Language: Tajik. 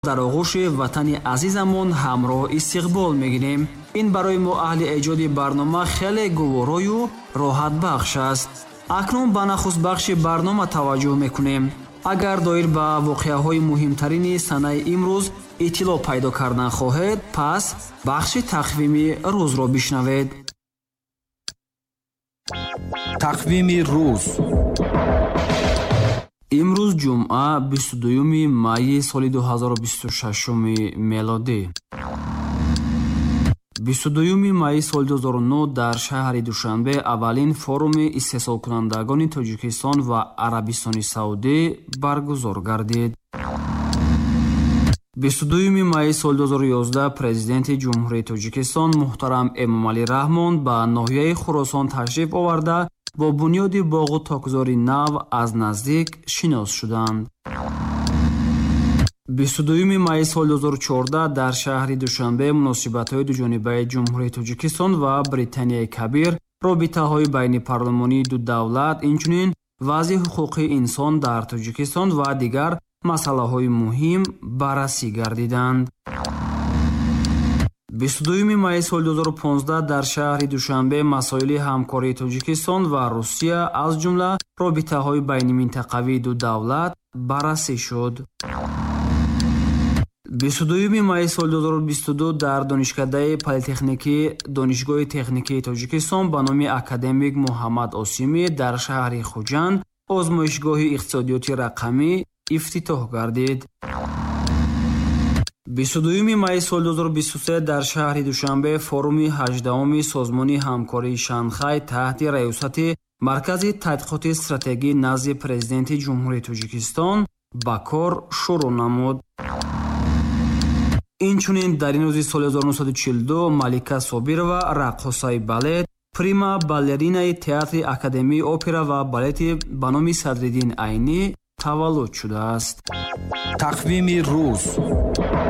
дар оғӯши ватани азизамон ҳамроҳ истиқбол мегирем. ин барои мо аҳли эҷоди барнома хеле гуворою роҳатбахш аст. акнун ба нахустбахши барнома таваҷҷӯҳ мекунем. агар доир ба воқеаҳои муҳимтарини санаи имрӯз иттилоъ пайдо кардан хоҳед, пас бахши тақвими рӯзро бишнавед. тақвими рӯз. имрӯз ҷумъа 22 майи соли 2026 мелодӣ. 22 майи соли 2009 дар шаҳри Душанбе аввалин форуми истеҳсолкунандагони Тоҷикистон ва Арабистони Саудӣ баргузор гардид. 22 майи соли 2011 президенти ҷумҳурии Тоҷикистон муҳтарам Эмомалӣ Раҳмон ба ноҳияи Хуросон ташриф оварда бо бунёди боғу токзори нав аз наздик шинос шуданд. 22 майи соли 2014 дар шаҳри Душанбе муносибатҳои дуҷонибаи ҷумҳурии Тоҷикистон ва Британияи Кабир, робитаҳои байни парлумонии ду давлат, инчунин вазъи ҳуқуқи инсон дар Тоҷикистон ва дигар масъалаҳои муҳим баррасӣ гардиданд. 22 майи соли 2015 дар шаҳри Душанбе масоили ҳамкории Тоҷикистон ва Русия аз ҷумла робитаҳои байни минтақавии ду давлат баррасӣ шуд. 22 майи соли 2022 дар донишкадаи политехникии Донишгоҳи техникии Тоҷикистон ба номи академик Муҳаммад Осимӣ дар шаҳри Хуҷанд озмоишгоҳи иқтисодиёти рақамӣ ифтитоҳ гардид. 22 майи соли 2023 дар шаҳри Душанбе форуми 18-уми Созмони ҳамкории Шанхай таҳти раёсати Маркази тадқиқоти стратегӣ назди президенти ҷумҳурии Тоҷикистон ба кор шурӯъ намуд. инчунин дар ин рӯзи соли 1942 Малика Собирова, раққосаи балет, прима балеринаи театри Академияи опера ва балети ба номи Садриддин Айнӣ таваллуд шудааст. тақвими рӯз.